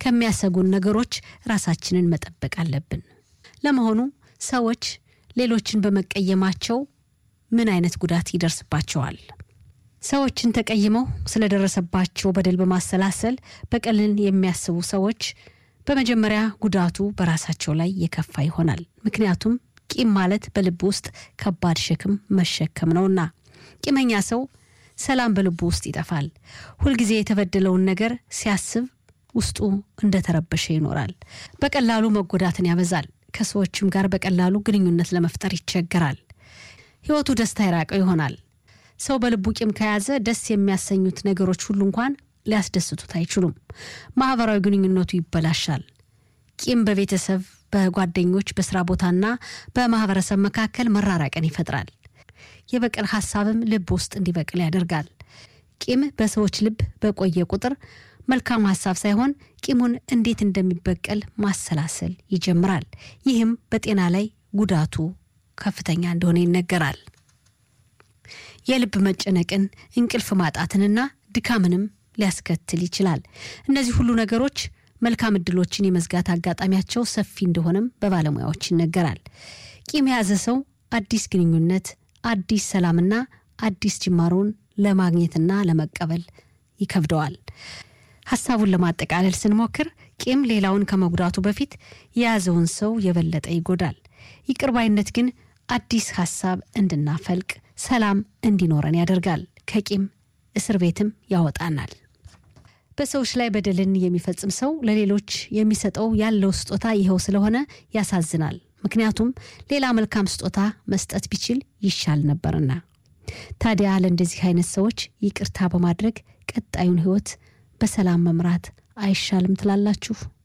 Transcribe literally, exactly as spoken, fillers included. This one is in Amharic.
ከሚያሰጉን ነገሮች ራሳችንን መጠበቅ አለብን። ለመሆኑ ሰዎች ሌሎችን በመቀየማቸው ምን አይነት ጉዳት ይደርስባቸዋል? ሰዎችን ተቀይመው ስለደረሰባቸው በደል በማሰላሰል በቀልን የሚያስቡ ሰዎች በመጀመሪያ ጉዳቱ በራሳቸው ላይ የከፋ ይሆናል። ምክንያቱም ቂም ማለት በልብ ውስጥ ከባድ ሸክም መሸከም ነውና። ቂመኛ ሰው ሰላም በልቡ ውስጥ ይጠፋል። ሁሉ ጊዜ የተበደለውን ነገር ሲያስብ ውስጡ እንደተረበሸ ይኖራል። በቀላሉ መጎዳትን ያበዛል። ከሰዎችም ጋር በቀላሉ ግንኙነት ለመፍጠር ይቸገራል። ህይወቱ ደስታ ይራቀው ይሆናል። ሰው በልቡ ቂም ከያዘ ደስ የሚያሰኙት ነገሮች ሁሉ እንኳን ሊያስደስቱት አይችሉም። ማህበራዊ ግንኙነቱ ይበላሻል። ቂም በቤተሰብ፣ በጓደኞች፣ በስራ ቦታና በማህበረሰብ መካከል መራራቅን ይፈጥራል። የበቀል ሐሳብም ልብ ውስጥ እንዲበቅል ያደርጋል። ቂም በሰዎች ልብ በቆየ ቁጥር መልካም ሐሳብ ሳይሆን ቂሙን እንዴት እንደሚበቀል ማሰላሰል ይጀምራል። ይህም በጤና ላይ ጉዳቱ ከፍተኛ እንደሆነ ይነገራል። የልብ መጨነቅን፣ እንቅልፍ ማጣትንና ድካምንም ሊያስከትል ይችላል። እነዚህ ሁሉ ነገሮች መልካም እድሎችን የመዝጋት አጋጣሚያቸው ሰፊ እንደሆነም በባለሙያዎች ይነገራል። ቂም የያዘ ሰው አዲስ ግንኙነት፣ አዲስ ሰላምና አዲስ ጅማሮን ለማግኘትና ለመቀበል ይከብደዋል። ሐሳቡን ለማጠቃለል ስንሞክር ቂም ሌላውን ከመጉዳቱ በፊት የያዘውን ሰው የበለጠ ይጎዳል። ይቅርባይነት ግን አዲስ ሐሳብ እንድናፈልቅ፣ ሰላም እንዲኖረን ያደርጋል። ከቂም እስር ቤትም ያወጣናል። በሰዎች ላይ በደልን የሚፈጽም ሰው ለሌሎች የሚሰጠው ያለው ስጦታ ይሄው ስለሆነ ያሳዝናል። ምክንያቱም ሌላ መልካም ስጦታ መስጠት ቢችል ይሻል ነበርና። ታዲያ ለእንደዚህ አይነት ሰዎች ይቅርታ በማድረግ ቀጣዩን ህይወት በሰላም መምራት አይሻልም ትላላችሁ?